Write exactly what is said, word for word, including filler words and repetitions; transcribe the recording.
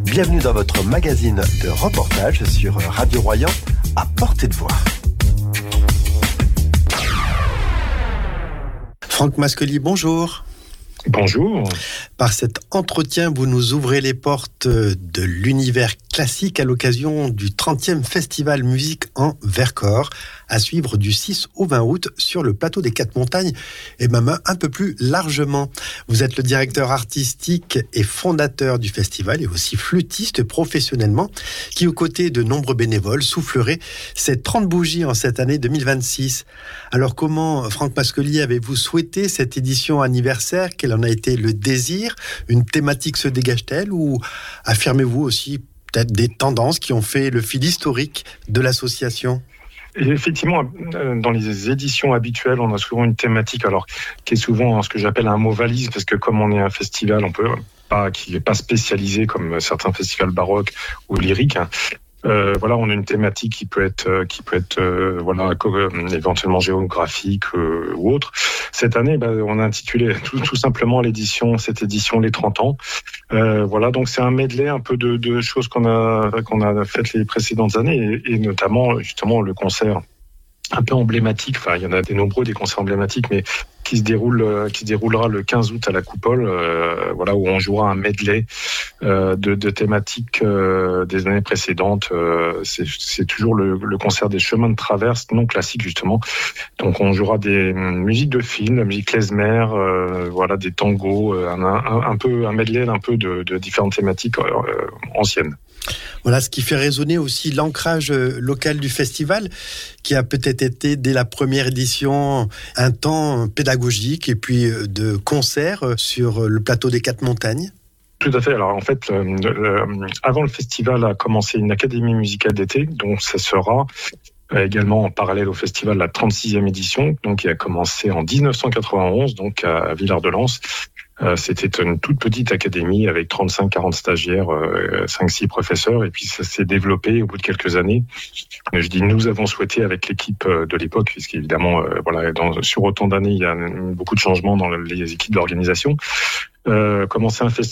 Bienvenue dans votre magazine de reportage sur Radio Royan, à portée de voix. Franck Masquelier, bonjour. Bonjour. Par cet entretien, vous nous ouvrez les portes de l'univers classique à l'occasion du trentième Festival Musique en Vercors, à suivre du six au vingt août sur le plateau des Quatre Montagnes et même un peu plus largement. Vous êtes le directeur artistique et fondateur du festival et aussi flûtiste professionnellement, qui aux côtés de nombreux bénévoles soufflerait ces trente bougies en cette année deux mille vingt-six. Alors comment, Franck Masquelier, avez-vous souhaité cette édition anniversaire? Quel en a été le désir? Une thématique se dégage-t-elle ou affirmez-vous aussi peut-être des tendances qui ont fait le fil historique de l'association? Et effectivement, dans les éditions habituelles, on a souvent une thématique, alors qui est souvent ce que j'appelle un mot valise, parce que comme on est un festival, on peut pas qui n'est pas spécialisé comme certains festivals baroques ou lyriques. Hein. Euh, voilà, on a une thématique qui peut être, euh, qui peut être, euh, voilà, éventuellement géographique euh, ou autre. Cette année, bah, on a intitulé tout, tout simplement l'édition, cette édition les trente ans. Euh, voilà, donc c'est un medley un peu de, de choses qu'on a, qu'on a faites les précédentes années, et, et notamment justement le concert un peu emblématique. Enfin, il y en a des nombreux des concerts emblématiques, mais qui se déroule, qui se déroulera le quinze août à la Coupole, euh, voilà, où on jouera un medley euh, de, de thématiques euh, des années précédentes. Euh, c'est, c'est toujours le, le concert des chemins de traverse non classiques justement. Donc on jouera des musiques de film, la musique klezmer, euh, voilà, des tangos, un, un, un peu un medley un peu de, de différentes thématiques euh, anciennes. Voilà ce qui fait résonner aussi l'ancrage local du festival, qui a peut-être été dès la première édition un temps pédagogique et puis de concert sur le plateau des Quatre Montagnes. Tout à fait. Alors en fait, euh, euh, avant le festival a commencé une académie musicale d'été, donc ça sera euh, également en parallèle au festival la trente-sixième édition, donc qui a commencé en dix-neuf cent quatre-vingt-onze, donc à Villard-de-Lans. Euh, c'était une toute petite académie avec trente-cinq à quarante stagiaires, euh, cinq six professeurs, et puis ça s'est développé au bout de quelques années. Je dis nous avons souhaité avec l'équipe de l'époque, puisqu'évidemment, euh, voilà, dans, sur autant d'années, il y a beaucoup de changements dans les équipes d'organisation, euh, commencer un festival